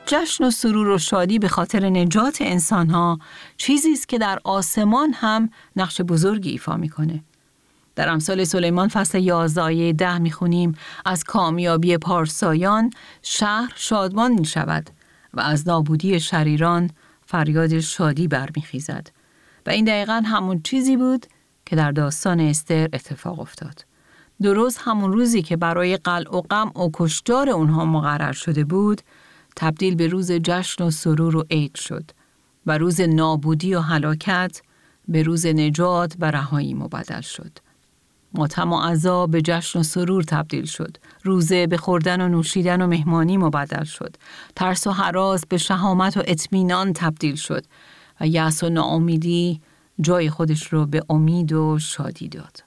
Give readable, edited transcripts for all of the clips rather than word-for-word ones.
جشن و سرور و شادی به خاطر نجات انسانها چیزی است که در آسمان هم نقش بزرگی ایفا میکنه. در امثال سلیمان فصل 11 آیه 10 میخونیم از کامیابی پارسایان شهر شادمان میشود و از نابودی شریران فریاد شادی برمیخیزد. و این دقیقاً همون چیزی بود که در داستان استر اتفاق افتاد. درست همون روزی که برای قلع و قمع و کشتار اونها مقرر شده بود، تبدیل به روز جشن و سرور و عید شد و روز نابودی و هلاکت به روز نجات و رهایی مبدل شد. ماتم و عزا به جشن و سرور تبدیل شد. روزه به خوردن و نوشیدن و مهمانی مبدل شد. ترس و هراس به شهامت و اطمینان تبدیل شد و یأس و ناامیدی جای خودش رو به امید و شادی داد.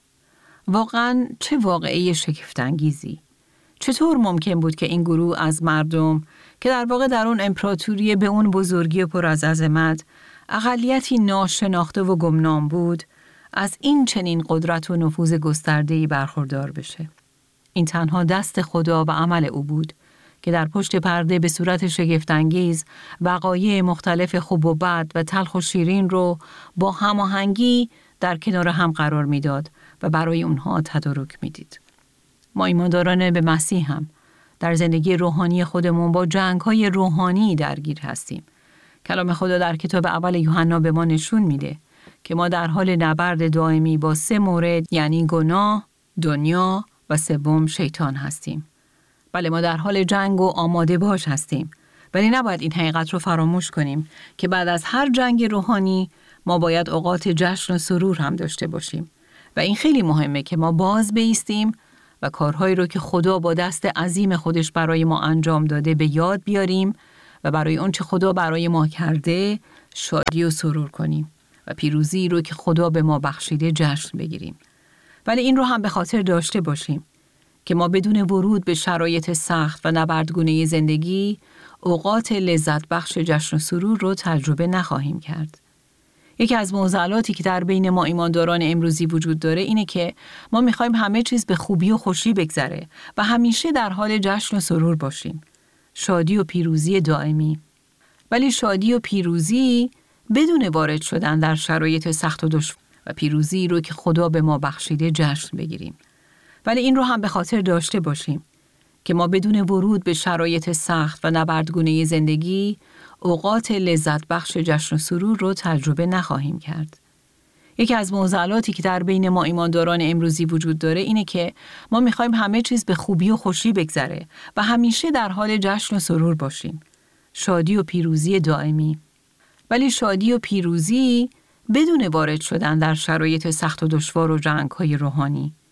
واقعاً چه واقعه شگفت‌انگیزی! چطور ممکن بود که این گروه از مردم که در واقع در اون امپراتوری به اون بزرگی و پر از عظمت اقلیتی ناشناخته و گمنام بود، از این چنین قدرت و نفوذ گسترده‌ای برخوردار بشه؟ این تنها دست خدا و عمل او بود که در پشت پرده به صورت شگفت‌انگیز وقایع مختلف خوب و بد و تلخ و شیرین رو با هماهنگی در کنار هم قرار میداد و برای اونها تدارک میدید. ما ایمانداران به مسیح هم در زندگی روحانی خودمون با جنگ‌های روحانی درگیر هستیم. کلام خدا در کتاب اول یوحنا به ما نشون میده که ما در حال نبرد دائمی با 3 مورد، یعنی گناه، دنیا و سوم شیطان هستیم. بله، ما در حال جنگ و آماده باش هستیم، ولی نباید این حقیقت رو فراموش کنیم که بعد از هر جنگ روحانی ما باید اوقات جشن و سرور هم داشته باشیم و این خیلی مهمه که ما باز بایستیم و کارهایی رو که خدا با دست عظیم خودش برای ما انجام داده به یاد بیاریم و برای اون چه خدا برای ما کرده شادی و سرور کنیم و پیروزی رو که خدا به ما بخشیده جشن بگیریم. ولی این رو هم به خاطر داشته باشیم که ما بدون ورود به شرایط سخت و نبردگونه زندگی اوقات لذت بخش جشن و سرور رو تجربه نخواهیم کرد. یکی از معضلاتی که در بین ما ایمانداران امروزی وجود داره اینه که ما میخوایم همه چیز به خوبی و خوشی بگذره و همیشه در حال جشن و سرور باشیم. شادی و پیروزی دائمی. ولی شادی و پیروزی بدون وارد شدن در شرایط سخت و دشوار و پیروزی رو که خدا به ما بخشیده جشن بگیریم. ولی این رو هم به خاطر داشته باشیم که ما بدون ورود به شرایط سخت و نبردگونه زندگی اوقات لذت بخش جشن و سرور رو تجربه نخواهیم کرد. یکی از معضلاتی که در بین ما ایمانداران امروزی وجود داره اینه که ما میخوایم همه چیز به خوبی و خوشی بگذره و همیشه در حال جشن و سرور باشیم. شادی و پیروزی دائمی. ولی شادی و پیروزی بدون وارد شدن در شرایط سخت و دشوار و جنگ‌های روحانی.